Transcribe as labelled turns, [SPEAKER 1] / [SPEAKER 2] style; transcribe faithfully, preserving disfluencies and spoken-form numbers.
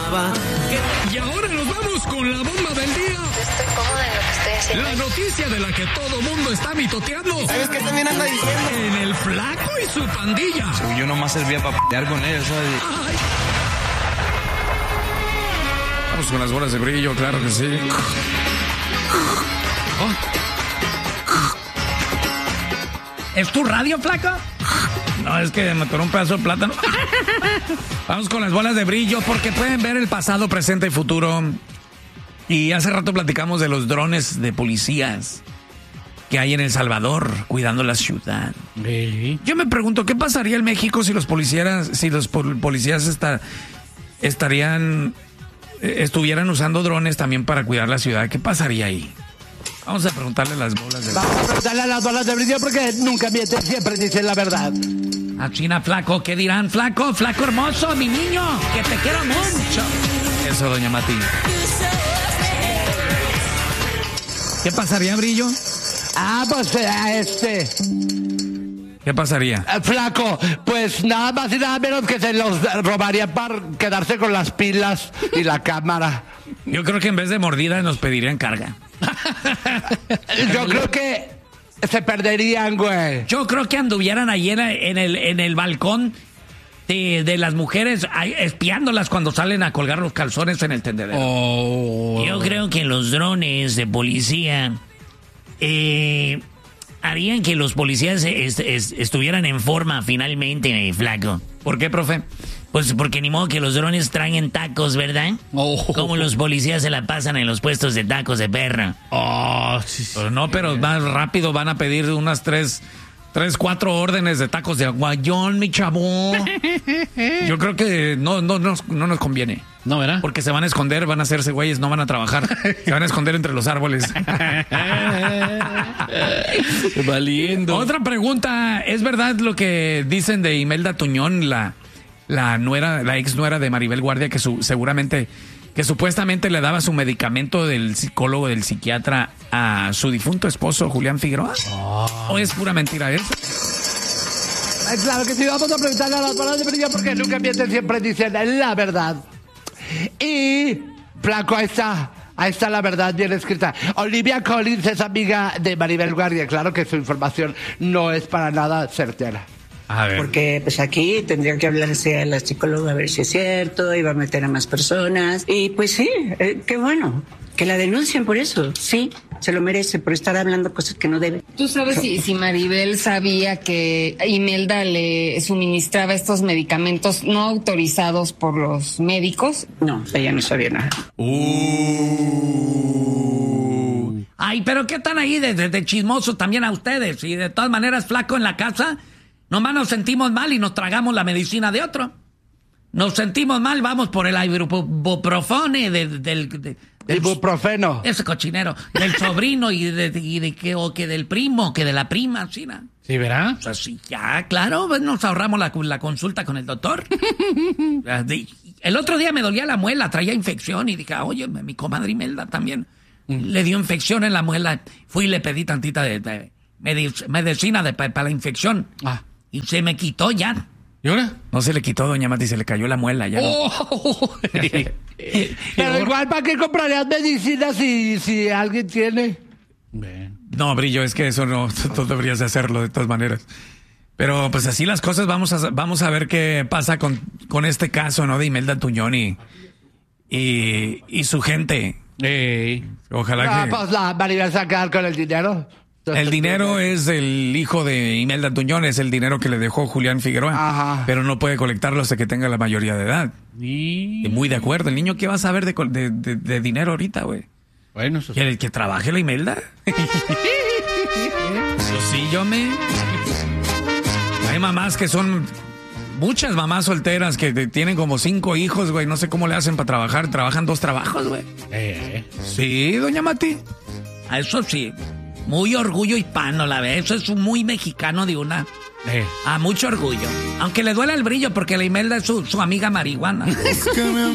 [SPEAKER 1] amaba.
[SPEAKER 2] Y ahora nos vamos con la bomba del día.
[SPEAKER 3] Estoy cómoda en lo que estoy haciendo.
[SPEAKER 2] La noticia de la que todo mundo está mitoteando.
[SPEAKER 1] ¿Sabes qué también anda diciendo?
[SPEAKER 2] En el Flaco y su pandilla.
[SPEAKER 4] Yo nomás servía para pelear con ellos, ¿sabes?
[SPEAKER 2] Ay. Vamos con las bolas de brillo, claro que sí. Oh. ¿Es tu radio, Flaco? No, es que me atoró un pedazo de plátano. Vamos con las bolas de brillo porque pueden ver el pasado, presente y futuro. Y hace rato platicamos de los drones de policías que hay en El Salvador cuidando la ciudad.
[SPEAKER 5] Sí.
[SPEAKER 2] Yo me pregunto, ¿qué pasaría en México si los policías, si los policías esta, estarían, estuvieran usando drones también para cuidar la ciudad? ¿Qué pasaría ahí? Vamos a preguntarle a las bolas de brillo.
[SPEAKER 6] Vamos a preguntarle a las bolas de brillo porque nunca mienten, siempre dicen la verdad.
[SPEAKER 2] A China, Flaco, ¿qué dirán? Flaco, Flaco hermoso, mi niño, que te quiero mucho. Eso, doña Mati. ¿Qué pasaría, Brillo?
[SPEAKER 6] Ah, pues eh, este...
[SPEAKER 2] ¿Qué pasaría?
[SPEAKER 6] eh, Flaco, pues nada más y nada menos que se los robarían para quedarse con las pilas y la cámara.
[SPEAKER 2] Yo creo que en vez de mordida nos pedirían carga.
[SPEAKER 6] Yo creo que se perderían, güey.
[SPEAKER 2] Yo creo que anduvieran ahí en el, en el, en el balcón de, de las mujeres ahí, espiándolas cuando salen a colgar los calzones en el tendedero.
[SPEAKER 5] Oh.
[SPEAKER 2] Yo creo que los drones de policía eh, harían que los policías est- est- estuvieran en forma finalmente, eh, Flaco. ¿Por qué, profe? Pues porque ni modo que los drones traen tacos, ¿verdad?
[SPEAKER 5] Oh.
[SPEAKER 2] Como los policías se la pasan en los puestos de tacos de perro.
[SPEAKER 5] Oh, sí, sí.
[SPEAKER 2] Pues no, pero más rápido van a pedir unas tres, tres, cuatro órdenes de tacos de aguayón, mi chavo. Yo creo que no, no, no, no nos conviene.
[SPEAKER 5] No, ¿verdad?
[SPEAKER 2] Porque se van a esconder, van a hacerse güeyes, no van a trabajar. Se van a esconder entre los árboles.
[SPEAKER 5] Valiendo.
[SPEAKER 2] Otra pregunta, ¿es verdad lo que dicen de Imelda Tuñón, la, la nuera, la ex nuera de Maribel Guardia, que su, seguramente, que supuestamente le daba su medicamento del psicólogo, del psiquiatra a su difunto esposo Julián Figueroa? Oh. ¿O es pura mentira eso?
[SPEAKER 6] Ay, claro que sí, vamos a preguntarle a las bolas de brillo porque nunca mienten, siempre dicen la verdad. Y, Flaco, ahí está. Ahí está la verdad bien escrita. Olivia Collins es amiga de Maribel Guardia. Claro que su información no es para nada certera.
[SPEAKER 2] A ver.
[SPEAKER 7] Porque pues aquí tendría que hablarse a la psicóloga a ver si es cierto, iba a meter a más personas. Y pues sí, eh, qué bueno, que la denuncien por eso, sí, se lo merece por estar hablando cosas que no debe.
[SPEAKER 8] ¿Tú sabes si, si Maribel sabía que Imelda le suministraba estos medicamentos no autorizados por los médicos?
[SPEAKER 7] No, ella no sabía nada.
[SPEAKER 2] Uh. Ay, pero ¿qué están ahí de, de, de chismoso también a ustedes? Y de todas maneras, Flaco, en la casa, nomás nos sentimos mal y nos tragamos la medicina de otro. Nos sentimos mal, vamos por el ibuprofene del... del de, del
[SPEAKER 6] ibuprofeno.
[SPEAKER 2] Ese cochinero. Del sobrino y de, de, y de que, o que del primo, que de la prima, ¿sí, no?
[SPEAKER 5] ¿Sí, verá?
[SPEAKER 2] O sea, sí, ya, claro, pues nos ahorramos la, la consulta con el doctor. El otro día me dolía la muela, traía infección y dije, oye, mi comadre Imelda también mm. le dio infección en la muela. Fui y le pedí tantita de, de medic- medicina de, para la infección.
[SPEAKER 5] Ah.
[SPEAKER 2] Y se me quitó ya.
[SPEAKER 5] ¿Y ahora?
[SPEAKER 2] No se le quitó, doña Mati, se le cayó la muela ya.
[SPEAKER 5] Oh.
[SPEAKER 6] Pero igual, ¿para qué comprarías medicina si, si alguien tiene?
[SPEAKER 5] Bien.
[SPEAKER 2] No, Brillo, es que eso no, tú deberías de hacerlo de todas maneras. Pero pues así las cosas, vamos a, vamos a ver qué pasa con, con este caso, ¿no? De Imelda Tuñón y, y, y su gente.
[SPEAKER 5] Ey.
[SPEAKER 2] Ojalá
[SPEAKER 6] Ah,
[SPEAKER 2] que...
[SPEAKER 6] pues la Maribel se va a quedar con el dinero.
[SPEAKER 2] El dinero es del hijo de Imelda Tuñón, es el dinero que le dejó Julián Figueroa.
[SPEAKER 6] Ajá.
[SPEAKER 2] Pero no puede colectarlo hasta que tenga la mayoría de edad.
[SPEAKER 5] Y...
[SPEAKER 2] Y muy de acuerdo. El niño, ¿qué va a saber de, de, de, de dinero ahorita, güey?
[SPEAKER 5] Bueno, eso sí.
[SPEAKER 2] ¿Que el que trabaje la Imelda? Eso sí, yo me... Hay mamás que son... Muchas mamás solteras que tienen como cinco hijos, güey. No sé cómo le hacen para trabajar. Trabajan dos trabajos, güey.
[SPEAKER 5] Eh.
[SPEAKER 2] Sí, doña Mati. A eso sí. Muy orgullo hispano, la verdad. Eso es muy mexicano de una.
[SPEAKER 5] Eh.
[SPEAKER 2] Ah, mucho orgullo. Aunque le duele el brillo porque la Imelda es su, su amiga marihuana.